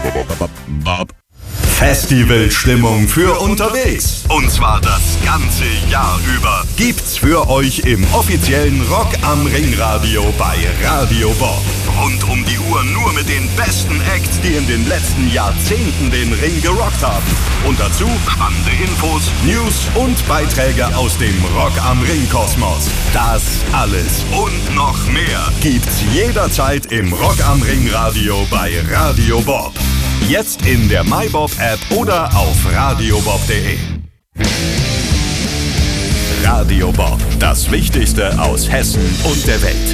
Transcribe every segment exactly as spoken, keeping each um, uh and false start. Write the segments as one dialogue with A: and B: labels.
A: Festivalstimmung für unterwegs. Und zwar das ganze Jahr über. Gibt's für euch im offiziellen Rock am Ring Radio bei Radio Bob. Rund um die Uhr nur mit den besten Acts, die in den letzten Jahrzehnten den Ring gerockt haben. Und dazu spannende Infos, News und Beiträge aus dem Rock am Ring Kosmos. Das alles und noch mehr gibt's jederzeit im Rock am Ring Radio bei Radio Bob. Jetzt in der MyBob-App oder auf radiobob punkt de. Radio Bob, das Wichtigste aus Hessen und der Welt.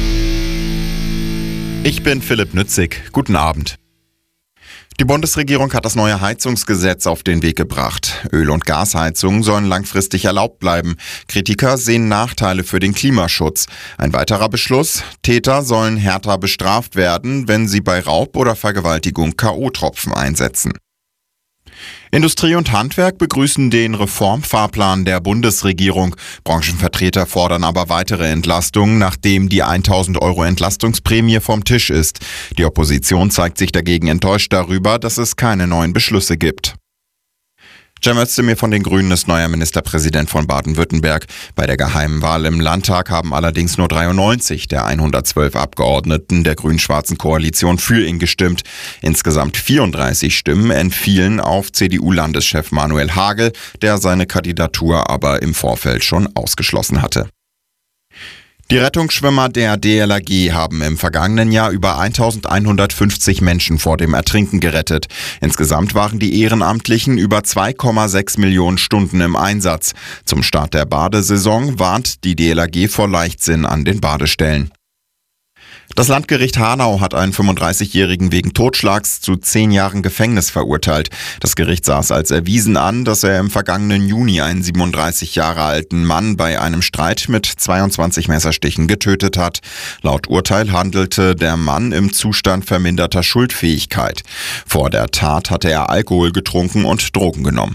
B: Ich bin Philipp Nützig. Guten Abend. Die Bundesregierung hat das neue Heizungsgesetz auf den Weg gebracht. Öl- und Gasheizungen sollen langfristig erlaubt bleiben. Kritiker sehen Nachteile für den Klimaschutz. Ein weiterer Beschluss: Täter sollen härter bestraft werden, wenn sie bei Raub oder Vergewaltigung K O-Tropfen einsetzen. Industrie und Handwerk begrüßen den Reformfahrplan der Bundesregierung. Branchenvertreter fordern aber weitere Entlastungen, nachdem die tausend Euro Entlastungsprämie vom Tisch ist. Die Opposition zeigt sich dagegen enttäuscht darüber, dass es keine neuen Beschlüsse gibt. Cem Özdemir von den Grünen ist neuer Ministerpräsident von Baden-Württemberg. Bei der geheimen Wahl im Landtag haben allerdings nur dreiundneunzig der hundertzwölf Abgeordneten der grün-schwarzen Koalition für ihn gestimmt. Insgesamt vierunddreißig Stimmen entfielen auf C D U-Landeschef Manuel Hagel, der seine Kandidatur aber im Vorfeld schon ausgeschlossen hatte. Die Rettungsschwimmer der D L R G haben im vergangenen Jahr über eintausendeinhundertfünfzig Menschen vor dem Ertrinken gerettet. Insgesamt waren die Ehrenamtlichen über zwei Komma sechs Millionen Stunden im Einsatz. Zum Start der Badesaison warnt die D L R G vor Leichtsinn an den Badestellen. Das Landgericht Hanau hat einen fünfunddreißigjährigen wegen Totschlags zu zehn Jahren Gefängnis verurteilt. Das Gericht sah es als erwiesen an, dass er im vergangenen Juni einen siebenunddreißig Jahre alten Mann bei einem Streit mit zweiundzwanzig Messerstichen getötet hat. Laut Urteil handelte der Mann im Zustand verminderter Schuldfähigkeit. Vor der Tat hatte er Alkohol getrunken und Drogen genommen.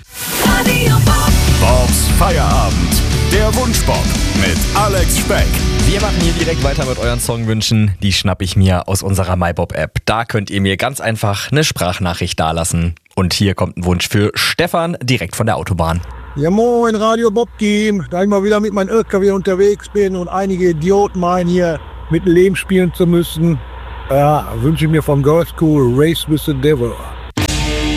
A: Bobs Feierabend. Der Wunschbob mit Alex Speck.
C: Wir machen hier direkt weiter mit euren Songwünschen. Die schnapp ich mir aus unserer MyBob-App. Da könnt ihr mir ganz einfach eine Sprachnachricht dalassen. Und hier kommt ein Wunsch für Stefan direkt von der Autobahn.
D: Ja moin, Radio Bob-Team. Da ich mal wieder mit meinem L K W unterwegs bin und einige Idioten meinen, hier mit dem Leben spielen zu müssen, ja, wünsche ich mir vom Girls School Race with the Devil.